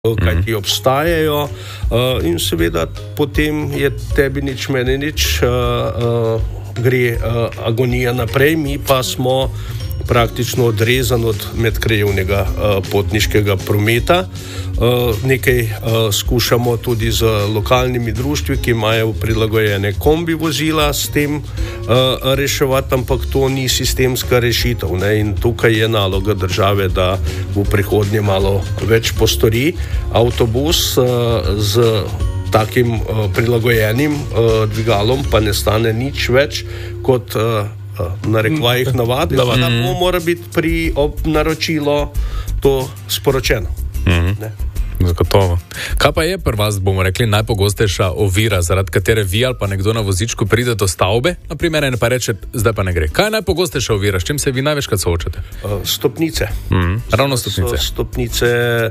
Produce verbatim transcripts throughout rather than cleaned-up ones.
kaj ti obstajajo uh, in seveda potem je tebi nič, meni nič, uh, uh, gre uh, agonija naprej, mi pa smo praktično odrezani od medkrajevnega uh, potniškega prometa. Uh, nekaj uh, skušamo tudi z lokalnimi društvi, ki imajo prilagojene kombi vozila s tem uh, reševati, ampak to ni sistemska rešitev. Ne? In tukaj je naloga države, da v prihodnje malo več postori. Avtobus uh, z takim uh, prilagojenim uh, dvigalom pa ne stane nič več kot uh, na rekvajih navadi, da bo mora biti pri naročilu to sporočeno. Mm-hmm. Zagotovo. Kaj pa je pri vas, bomo rekli, najpogostejša ovira, zaradi katere vi ali pa nekdo na vozičku pride do stavbe, na primer, in pa reče, zdaj pa ne gre. Kaj je najpogostejša ovira, s čim se vi največkrat soočate? Stopnice. Mm-hmm. Ravno stopnice. So stopnice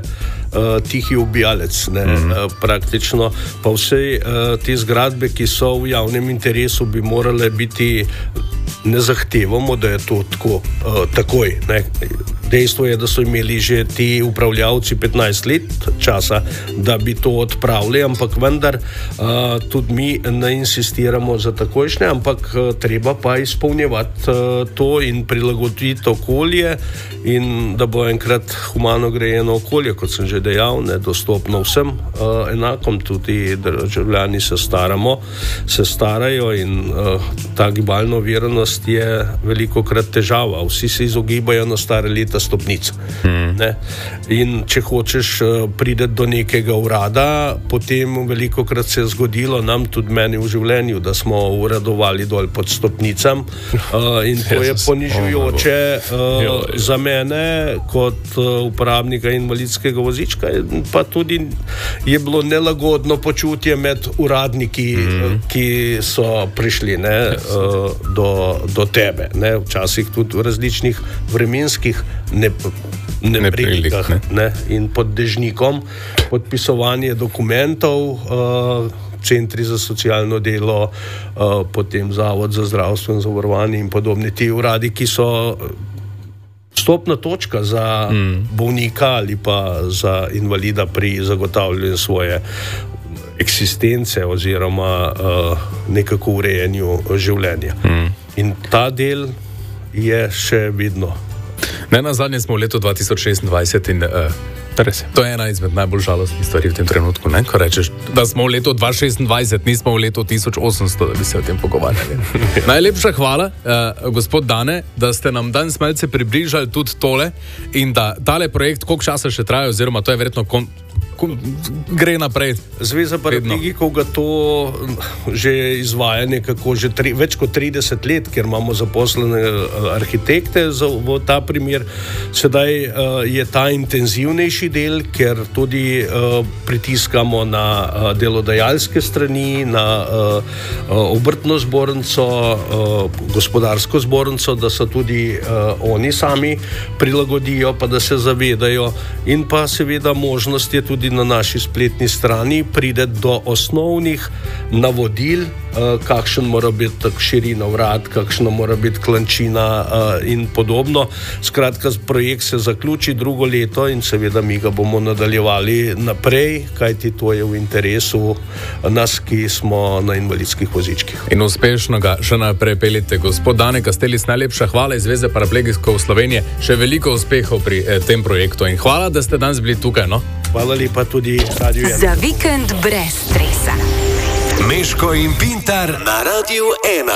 uh, tihi ubijalec, ne, mm-hmm. uh, praktično. Pa vse uh, te zgradbe, ki so v javnem interesu, bi morale biti, ne zahtevamo, da je to tako, uh, takoj, ne. Dejstvo je, da so imeli že ti upravljavci petnajst let časa, da bi to odpravili, ampak vendar uh, tudi mi ne insistiramo za takojšnje, ampak uh, treba pa izpolnjevati uh, to in prilagoditi okolje in da bo enkrat humano grejeno okolje, kot sem že dejal, nedostopno vsem uh, enakom, tudi državljani se staramo, se starajo in uh, ta gibalna oviranost je velikokrat težava. Vsi se izogibajo na stare leta stopnic. Mm. Ne? In če hočeš uh, prideti do nekega urada, potem velikokrat se je zgodilo nam, tudi meni v življenju, da smo uradovali dol pod stopnicam uh, in to je ponižujoče uh, za mene kot uh, uporabnika invalidskega vozička, pa tudi je bilo nelagodno počutje med uradniki, mm. uh, ki so prišli ne, uh, do, do tebe. Ne? Včasih tudi v različnih vremenskih ne neprilikah ne. Ne, in pod dežnikom podpisovanje dokumentov, uh, centri za socialno delo, uh, potem Zavod za zdravstveno zavarovanje in podobni ti uradi, ki so vstopna točka za mm. bolnika ali pa za invalida pri zagotavljanju svoje eksistence oziroma uh, nekako urejanju življenja. Mm. In ta del je še vidno. Ne, na zadnje smo v letu dva tisoč šestindvajset in uh, to je ena izmed najbolj žalostnih stvari v tem trenutku, ne? Ko rečeš, da smo v letu dva tisoč šestindvajset, nismo v letu tisoč osemsto, da bi se o tem pogovarjali. Najlepša hvala, uh, gospod Dane, da ste nam danes malce približali tudi tole in da tale projekt, koliko časa še traja, oziroma to je verjetno kon- gre naprej. Zveza paraplegikov ga to že izvaja nekako že tri, več kot trideset let, ker imamo zaposlene arhitekte za v ta primer. Sedaj uh, je ta intenzivnejši del, ker tudi uh, pritiskamo na uh, delodajalske strani, na uh, uh, obrtno zbornico, uh, gospodarsko zbornico, da se tudi uh, oni sami prilagodijo, pa da se zavedajo, in pa seveda možnost je tudi na naši spletni strani pride do osnovnih navodil, uh, kakšen mora biti širina vrat, kakšna mora biti klančina uh, in podobno. Skratka, projekt se zaključi drugo leto in seveda mi ga bomo nadaljevali naprej, kajti to je v interesu nas, ki smo na invalidskih vozičkih. In uspešno ga še naprej peljete. Gospod Dane Kastelis, najlepša hvala iz Zveze paraplegikov Slovenije. Še veliko uspehov pri eh, tem projektu in hvala, da ste danes bili tukaj. No? Hvala lepa tudi Radio ena. Za vikend brez stresa. Meško in Pintar na Radio ena.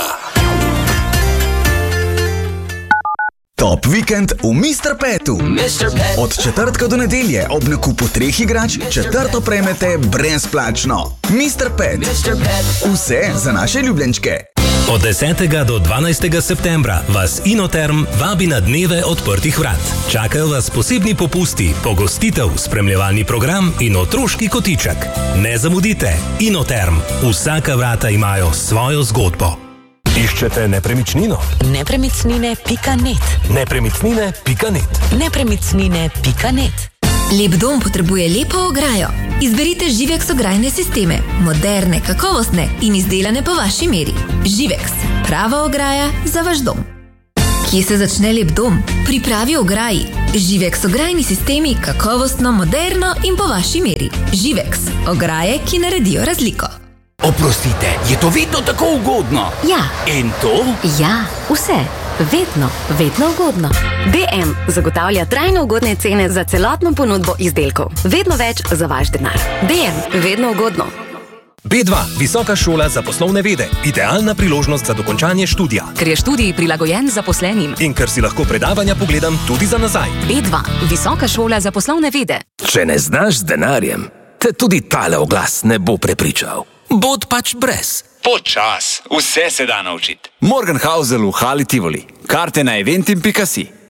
Top vikend v mister Petu. mister Pet. Od četrtka do nedelje ob nakupu treh igrač četrto prejmete brezplačno. mister Pet. mister Pet. Vse za naše ljubljenčke. Od desetega do dvanajstega septembra vas Inoterm vabi na dneve odprtih vrat. Čakajo vas posebni popusti, pogostitev, spremljevalni program in otroški kotiček. Ne zamudite, Inoterm. Vsaka vrata imajo svojo zgodbo. Iščete nepremičnino? Nepremičnine pika net. Nepremičnine pika net. Nepremičnine pika net. Lep dom potrebuje lepo ograjo. Izberite Živex ograjne sisteme. Moderne, kakovostne in izdelane po vaši meri. Živex. Prava ograja za vaš dom. Kje se začne lep dom? Pripravi ograji. Živex ograjni sistemi, kakovostno, moderno in po vaši meri. Živex, ograje, ki naredijo razliko. Oprostite, je to vedno tako ugodno? Ja. In to? Ja, vse. Vedno, vedno ugodno. B M zagotavlja trajno ugodne cene za celotno ponudbo izdelkov. Vedno več za vaš denar. B M, vedno ugodno. B dva, visoka šola za poslovne vede. Idealna priložnost za dokončanje študija. Ker je študij prilagojen zaposlenim. In ker si lahko predavanja pogledam tudi za nazaj. B dva, visoka šola za poslovne vede. Če ne znaš z denarjem, te tudi tale oglas ne bo prepričal. Bod pač brez. Počas, vse se da naučiti. Morgenhausel v Hali Tivoli. Karte na eventim pika si.